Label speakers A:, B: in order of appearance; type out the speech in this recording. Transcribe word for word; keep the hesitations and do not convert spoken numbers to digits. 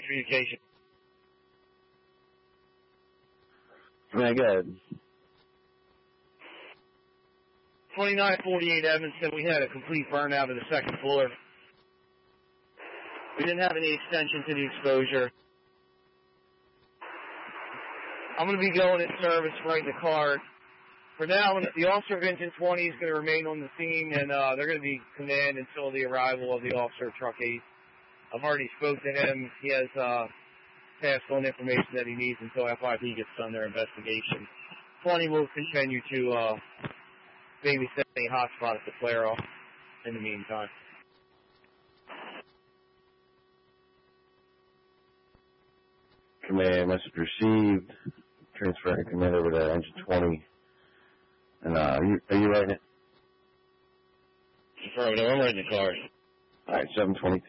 A: incoming communication.
B: Yeah, go ahead.
A: twenty-nine forty-eight Evanston, we had a complete burnout of the second floor. We didn't have any extension to the exposure. I'm going to be going in service right in the car. For now, the officer of Engine twenty is going to remain on the scene, and uh, they're going to be command until the arrival of the officer of Truck eight. I've already spoke to him. He has uh, passed on information that he needs until F I P gets done their investigation. twenty will continue to uh, babysit any hotspot at the flare off in the meantime.
B: Command message received. Transferring command over to Engine twenty. And uh, are you are you writing it?
A: Affirmative. I'm writing the card.
B: All right, seven twenty-two.